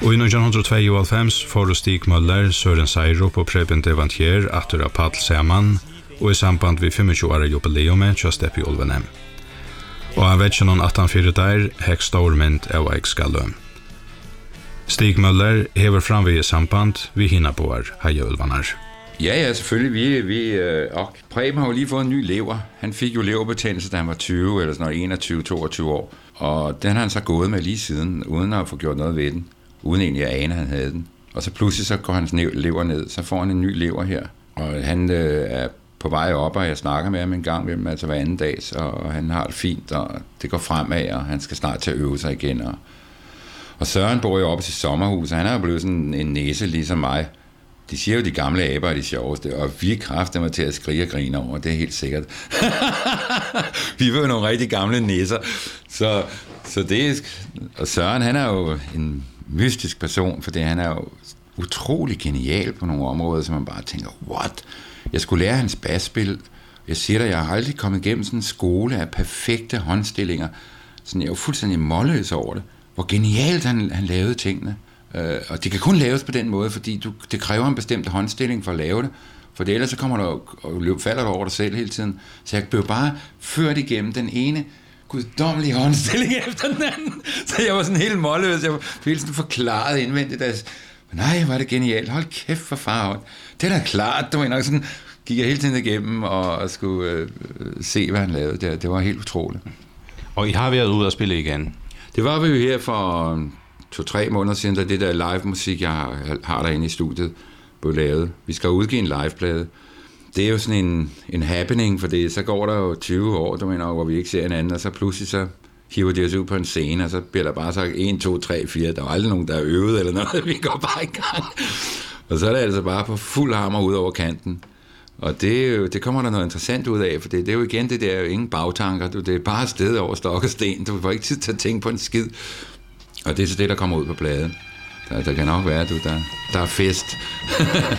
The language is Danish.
Og i 1992 får Stig Møller, Søren Seirup og Preben Devantier atter av Padel Saman, og i samband vi 25-åra jubileumet til Steppe i Ulvenem. Og han vet ikke noen 18-4 der, hekk stormynd av Eikskalø. Stig Møller hever framvig i samband vi hinna på Heia Ulvanar. Ja, selvfølgelig. Og Preben har jo lige fået en ny lever. Han fik jo leverbetændelse, da han var 20 eller sådan noget, 21-22 år. Og den har han så gået med lige siden, uden at få gjort noget ved den. Uden egentlig at ane, at han havde den. Og så pludselig så går hans lever ned, så får han en ny lever her. Og han er på vej op, og jeg snakker med ham en gang med ham, altså hver anden dag, og han har det fint, og det går fremad, og han skal snart til at øve sig igen. Og Søren bor jo oppe i sit sommerhus, og han er jo blevet sådan en næse ligesom mig. De siger jo, de gamle aber er de sjoveste, og vi kræfter mig til at skrige og grine over, det er helt sikkert. Vi er jo nogle rigtig gamle næser, så det er... Og Søren, han er jo en mystisk person, for han er jo utrolig genial på nogle områder, som man bare tænker, what? Jeg skulle lære hans basspil. Jeg siger dig, jeg har aldrig kommet igennem sådan en skole af perfekte håndstillinger. Sådan, jeg er jo fuldstændig målløs over det. Hvor genialt han lavede tingene. Og det kan kun laves på den måde, fordi det kræver en bestemt håndstilling for at lave det. For ellers så kommer du og falder du over dig selv hele tiden. Så jeg blev bare ført igennem den ene guddommelige håndstilling efter den anden. Så jeg var sådan helt målløs. Jeg var sådan forklaret indvendigt. Nej, var det genialt. Hold kæft for farven. Det er da klart. Det var nok sådan, gik jeg hele tiden igennem og skulle se, hvad han lavede. Det var helt utroligt. Og I har været ude at spille igen? Det var vi jo her for 2-3 måneder siden, da det der live musik, jeg har derinde i studiet, blev lavet. Vi skal udgive en liveplade. Det er jo sådan en happening, for det, så går der jo 20 år, hvor vi ikke ser hinanden, og så pludselig så hiver de os ud på en scene, og så bliver der bare sagt 1, 2, 3, 4. Der er aldrig nogen, der er øvet eller noget. Vi går bare i gang. Og så er det altså bare på fuld hammer ud over kanten. Og det kommer der noget interessant ud af, for det er jo igen det der, jo ingen bagtanker. Det er bare sted over stok og sten. Du får ikke tid til at tænke på en skid. Og det er så det, der kommer ud på pladen. Der kan nok være, der er fest.